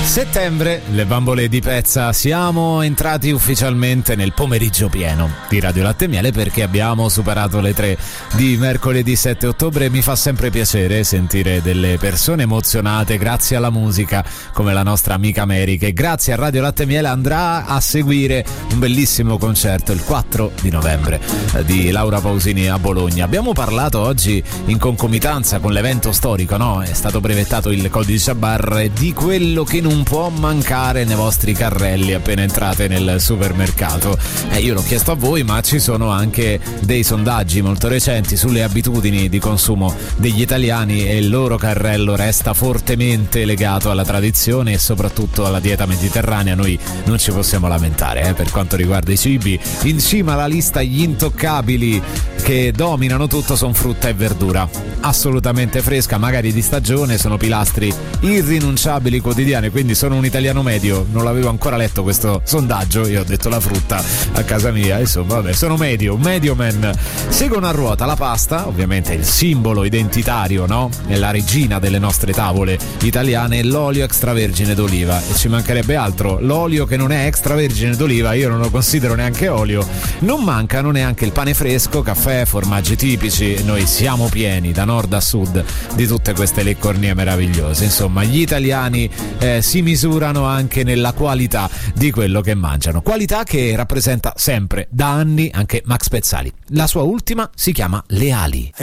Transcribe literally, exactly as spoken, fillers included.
Settembre, le bambole di Pezza, siamo entrati ufficialmente nel pomeriggio pieno di Radio Latte e Miele perché abbiamo superato le tre di mercoledì sette ottobre e mi fa sempre piacere sentire delle persone emozionate grazie alla musica come la nostra amica Mary, che grazie a Radio Latte e Miele andrà a seguire un bellissimo concerto il quattro di novembre di Laura Pausini a Bologna. Abbiamo parlato oggi in concomitanza con l'evento storico, no? È stato brevettato il codice a barre di quello che non può mancare nei vostri carrelli appena entrate nel supermercato. Eh, io l'ho chiesto a voi, ma ci sono anche dei sondaggi molto recenti sulle abitudini di consumo degli italiani e il loro carrello resta fortemente legato alla tradizione e soprattutto alla dieta mediterranea. Noi non ci possiamo lamentare eh, per quanto riguarda i cibi. In cima alla lista gli intoccabili che dominano tutto sono frutta e verdura assolutamente fresca, magari di stagione, sono pilastri irrinunciabili quotidiani, quindi sono un italiano medio, non l'avevo ancora letto questo sondaggio, io ho detto la frutta a casa mia, insomma vabbè, sono medio, medio man. Seguono a ruota la pasta, ovviamente il simbolo identitario, no? È la regina delle nostre tavole italiane, e l'olio extravergine d'oliva, e ci mancherebbe altro, l'olio che non è extravergine d'oliva io non lo considero neanche olio. Non mancano neanche il pane fresco, caffè, formaggi tipici, noi siamo pieni da nord a sud di tutte queste leccornie meravigliose. Insomma, gli italiani eh, si misurano anche nella qualità di quello che mangiano, qualità che rappresenta sempre da anni anche Max Pezzali. La sua ultima si chiama Le ali.